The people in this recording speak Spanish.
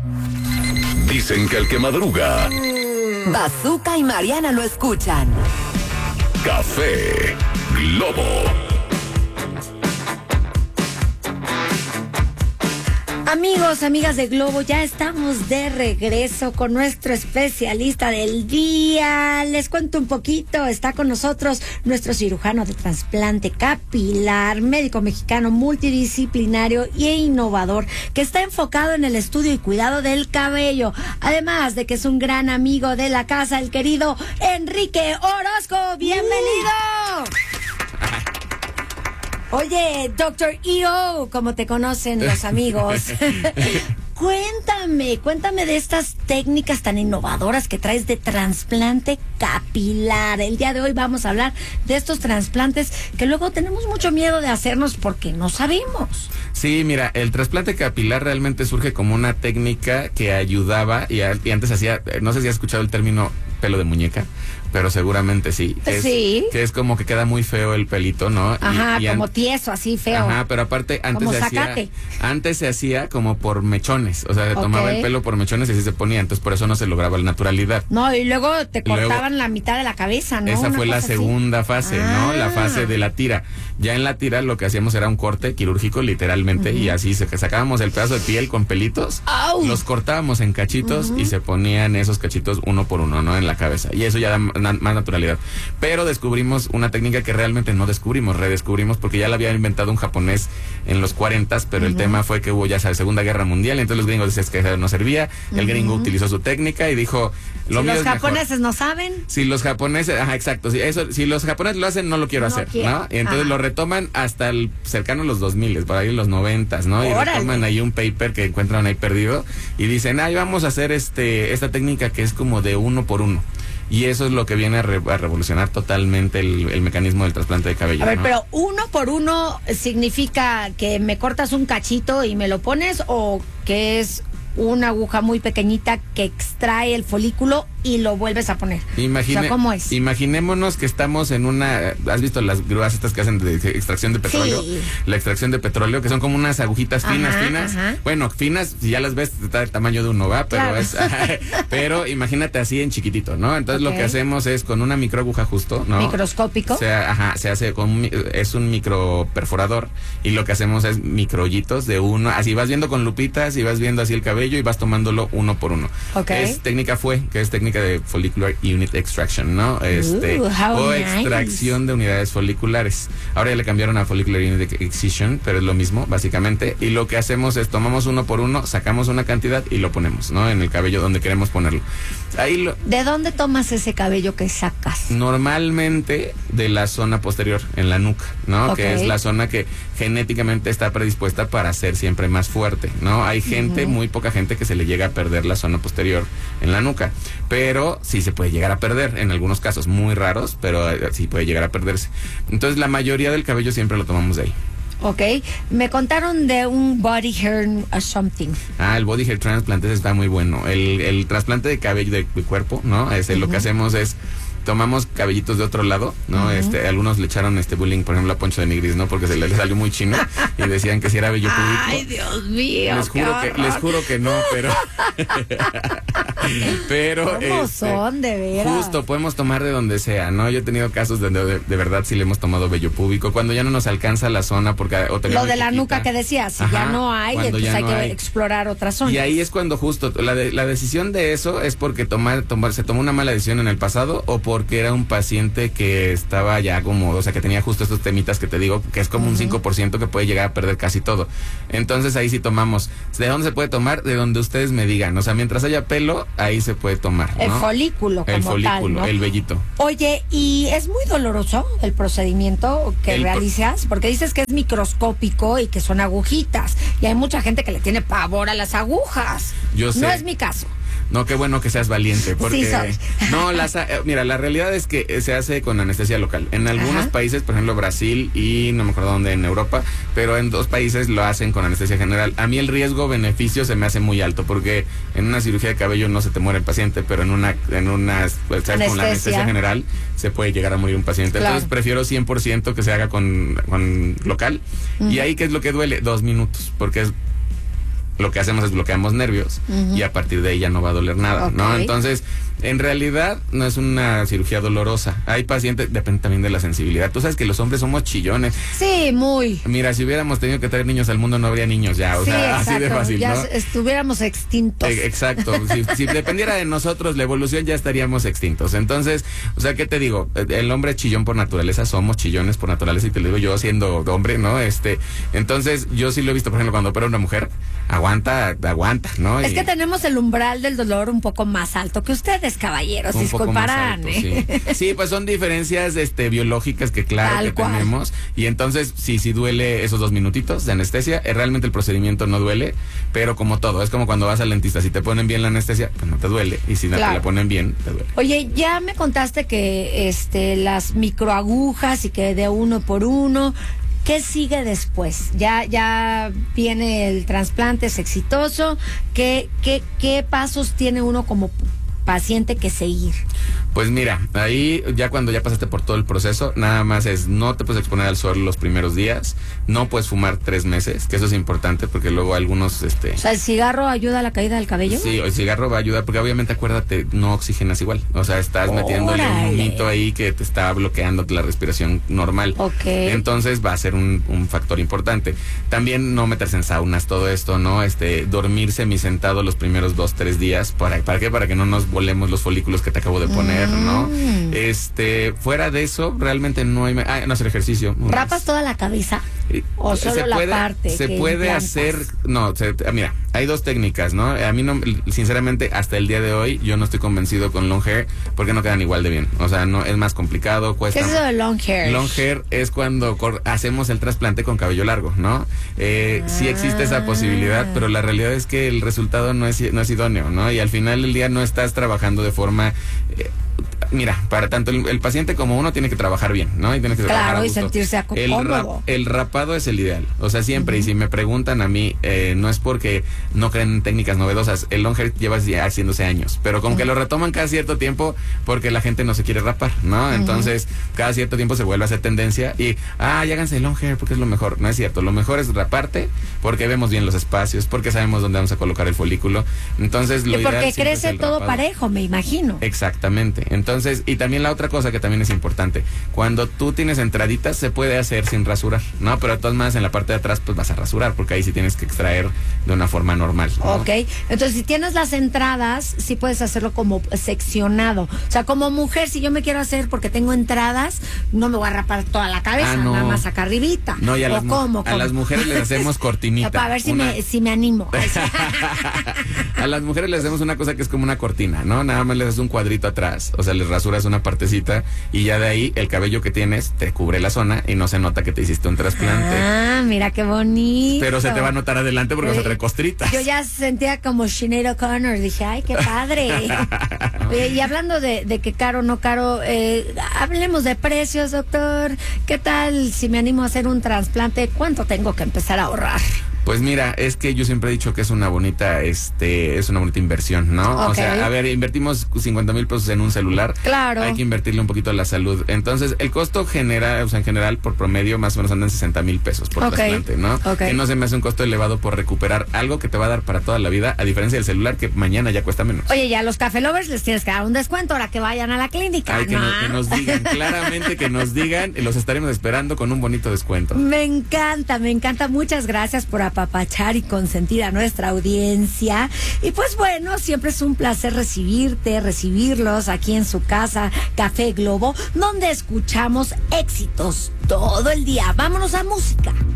Dicen que el que madruga, Bazooka y Mariana lo escuchan. Café Globo. Amigos, amigas de Globo, ya estamos de regreso con nuestro especialista del día. Les cuento un poquito, está con nosotros nuestro cirujano de trasplante capilar, médico mexicano multidisciplinario e innovador, que está enfocado en el estudio y cuidado del cabello. Además de que es un gran amigo de la casa, el querido Enrique Orozco. ¡Bienvenido! Oye, Dr. EO, como te conocen los amigos. Cuéntame de estas técnicas tan innovadoras que traes de trasplante capilar. El día de hoy vamos a hablar de estos trasplantes que luego tenemos mucho miedo de hacernos porque no sabemos. Sí, mira, el trasplante capilar realmente surge como una técnica que ayudaba y antes hacía, no sé si has escuchado el término pelo de muñeca, pero seguramente sí. Sí. Que es como que queda muy feo el pelito, ¿no? Ajá, como tieso, así feo. Ajá, pero aparte antes se hacía como por mechones, o sea, se tomaba el pelo por mechones y así se ponía, entonces por eso no se lograba la naturalidad. No, y luego te cortaban la mitad de la cabeza, ¿no? Esa fue la segunda fase, ¿no? La fase de la tira. Ya en la tira lo que hacíamos era un corte quirúrgico, literalmente, y así sacábamos el pedazo de piel con pelitos, los cortábamos en cachitos y se ponían esos cachitos uno por uno, ¿no? En la cabeza. Y eso ya da más naturalidad. Pero descubrimos una técnica que realmente no descubrimos, redescubrimos, porque ya la había inventado un japonés en los 40s, pero el tema fue que hubo ya la Segunda Guerra Mundial, y entonces los gringos decían que no servía, el gringo utilizó su técnica y dijo, lo mío es mejor. ¿Los japoneses no saben? Si los japoneses, exacto, si los japoneses lo hacen, no lo quiero hacer, ¿no? Y entonces lo retoman hasta el cercano a los 2000, por ahí en los 90s, ¿no? Y retoman ahí un paper que encuentran ahí perdido y dicen, vamos a hacer esta técnica que es como de uno por uno. Y eso es lo que viene a revolucionar totalmente el mecanismo del trasplante de cabello. A ver, ¿no? pero uno por uno significa que me cortas un cachito y me lo pones, o que es una aguja muy pequeñita que extrae el folículo y lo vuelves a poner. O sea, ¿cómo es? Imaginémonos que estamos en una... ¿Has visto las grúas estas que hacen de extracción de petróleo? Sí. La extracción de petróleo, que son como unas agujitas finas. Ajá. Bueno, finas, si ya las ves, está del tamaño de uno, ¿va? Pero claro. pero imagínate así en chiquitito, ¿no? Entonces lo que hacemos es con una microaguja justo, ¿no? Microscópico. Se hace es un microperforador, y lo que hacemos es microhoyitos de uno, así vas viendo con lupitas y vas viendo así el cabello y vas tomándolo uno por uno. Es técnica de follicular unit extraction, ¿no? O extracción de unidades foliculares. Ahora ya le cambiaron a follicular unit excision, pero es lo mismo, básicamente. Y lo que hacemos es tomamos uno por uno, sacamos una cantidad y lo ponemos, ¿no? En el cabello donde queremos ponerlo. ¿De dónde tomas ese cabello que sacas? Normalmente de la zona posterior, en la nuca, ¿no? Que es la zona que genéticamente está predispuesta para ser siempre más fuerte, ¿no? Hay gente, muy poca gente, que se le llega a perder la zona posterior en la nuca, pero sí se puede llegar a perder, en algunos casos muy raros, pero sí puede llegar a perderse. Entonces la mayoría del cabello siempre lo tomamos de ahí. Ok, me contaron de un body hair something. El body hair transplant, ese está muy bueno. El trasplante de cabello de cuerpo, ¿no? Lo que hacemos es tomamos cabellitos de otro lado, ¿no? Algunos le echaron bullying, por ejemplo, a Poncho de Nigris, ¿no? Porque se le salió muy chino y decían que si era vello público. Ay, Dios mío. Les juro que no, pero ¿cómo son, de veras? Justo, podemos tomar de donde sea, ¿no? Yo he tenido casos donde de verdad sí le hemos tomado vello púbico, cuando ya no nos alcanza la zona, porque lo de la nuca que decías, si ya no hay, entonces hay que explorar otra zona. Y ahí es cuando justo la decisión de eso es porque se tomó una mala decisión en el pasado, o porque era un paciente que estaba ya como, o sea, que tenía justo estos temitas que te digo, que es como un 5% que puede llegar a perder casi todo. Entonces ahí sí tomamos. ¿De dónde se puede tomar? De donde ustedes me digan. O sea, mientras haya pelo, ahí se puede tomar, ¿no? El folículo como tal, ¿no? El vellito. Oye, ¿y es muy doloroso el procedimiento que realizas? Porque dices que es microscópico y que son agujitas. Y hay mucha gente que le tiene pavor a las agujas. Yo sé. No es mi caso. No, qué bueno que seas valiente, porque no, mira, la realidad es que se hace con anestesia local. En algunos países, por ejemplo Brasil y no me acuerdo dónde en Europa, pero en 2 países lo hacen con anestesia general. A mí el riesgo-beneficio se me hace muy alto, porque en una cirugía de cabello no se te muere el paciente, pero con la anestesia general se puede llegar a morir un paciente. Claro. Entonces prefiero 100% que se haga con local. Y ahí, ¿qué es lo que duele? 2 minutos, porque es lo que hacemos es bloqueamos nervios y a partir de ahí ya no va a doler nada, ¿no? Entonces, en realidad no es una cirugía dolorosa. Hay pacientes, depende también de la sensibilidad. Tú sabes que los hombres somos chillones. Sí, muy. Mira, si hubiéramos tenido que traer niños al mundo no habría niños ya, o sea, exacto. así de fácil, ya ¿no? estuviéramos extintos. Exacto. Si dependiera de nosotros la evolución ya estaríamos extintos. Entonces, o sea, ¿qué te digo? El hombre es chillón por naturaleza, somos chillones por naturaleza y te lo digo yo siendo hombre, ¿no? Entonces, yo sí lo he visto, por ejemplo, cuando opera una mujer, aguanta, ¿no? Es que tenemos el umbral del dolor un poco más alto que ustedes, caballeros, disculparán. Sí, pues son diferencias biológicas que claro que tenemos. Y entonces, sí duele esos 2 minutitos de anestesia. Realmente el procedimiento no duele, pero como todo, es como cuando vas al dentista, si te ponen bien la anestesia, pues no te duele. Y si no te la ponen bien, te duele. Oye, ya me contaste que las microagujas y que de 1 por 1. ¿Qué sigue después? Ya viene el trasplante, es exitoso. ¿Qué pasos tiene uno como paciente que seguir? Pues mira, ahí ya cuando ya pasaste por todo el proceso, nada más es no te puedes exponer al sol los primeros días, no puedes fumar 3 meses, que eso es importante porque luego algunos O sea, ¿el cigarro ayuda a la caída del cabello? Sí, el cigarro va a ayudar porque obviamente acuérdate, no oxigenas igual, o sea, estás metiéndole un humito ahí que te está bloqueando la respiración normal. Entonces va a ser un factor importante. También no meterse en saunas, todo esto, ¿no? Dormir semisentado los primeros 2-3 días, ¿para qué? Para que no nos volemos los folículos que te acabo de poner, ¿no? Fuera de eso, realmente no hay... no hacer ejercicio. ¿Rapas toda la cabeza? ¿O solo la parte? Se puede hacer... No, mira, hay 2 técnicas, ¿no? A mí no, sinceramente, hasta el día de hoy, yo no estoy convencido con long hair porque no quedan igual de bien. O sea, no es más complicado, cuesta... ¿Qué es eso de long hair? Long hair es cuando hacemos el trasplante con cabello largo, ¿no? Sí existe esa posibilidad, pero la realidad es que el resultado no es idóneo, ¿no? Y al final del día no estás trabajando de forma... Mira, para tanto el paciente como uno tiene que trabajar bien, ¿no? Y tiene que trabajar a gusto. Y sentirse cómodo. El rapado es el ideal. O sea, siempre, y si me preguntan a mí, no es porque no creen en técnicas novedosas. El long hair lleva ya haciéndose años, pero como que lo retoman cada cierto tiempo porque la gente no se quiere rapar, ¿no? Entonces, cada cierto tiempo se vuelve a hacer tendencia y, ya háganse el long hair porque es lo mejor. No es cierto, lo mejor es raparte porque vemos bien los espacios, porque sabemos dónde vamos a colocar el folículo. Entonces, lo ideal porque crece todo rapado. parejo, me imagino. Exactamente. Entonces, y también la otra cosa que también es importante, cuando tú tienes entraditas se puede hacer sin rasurar, ¿no? Pero de todas maneras en la parte de atrás pues vas a rasurar porque ahí sí tienes que extraer de una forma normal, ¿no? Entonces si tienes las entradas, sí puedes hacerlo como seccionado. O sea, como mujer, si yo me quiero hacer porque tengo entradas, no me voy a rapar toda la cabeza, nada más acá arribita. No, y a las mujeres les hacemos cortinita. Para ver si me animo. A las mujeres les hacemos una cosa que es como una cortina, ¿no? Nada más les haces un cuadrito atrás, o sea, les rasuras una partecita y ya de ahí el cabello que tienes te cubre la zona y no se nota que te hiciste un trasplante. Mira qué bonito. Pero se te va a notar adelante porque vas a traer costritas. Yo ya sentía como Sinead O'Connor, dije, ay, qué padre. Y hablando de que caro o no caro, hablemos de precios, doctor. ¿Qué tal si me animo a hacer un trasplante? ¿Cuánto tengo que empezar a ahorrar? Pues mira, es que yo siempre he dicho que es una bonita, inversión, ¿no? O sea, a ver, invertimos 50,000 pesos en un celular. Claro. Hay que invertirle un poquito a la salud. Entonces, el costo general, en general, por promedio, más o menos andan 60,000 pesos por trasplante, ¿no? Que no se me hace un costo elevado por recuperar algo que te va a dar para toda la vida, a diferencia del celular, que mañana ya cuesta menos. Oye, ya a los Café Lovers les tienes que dar un descuento ahora que vayan a la clínica. Que nos digan, claramente que nos digan, y los estaremos esperando con un bonito descuento. Me encanta. Muchas gracias por apapachar y consentir a nuestra audiencia. Y pues bueno, siempre es un placer recibirlos aquí en su casa, Café Globo, donde escuchamos éxitos todo el día. Vámonos a música.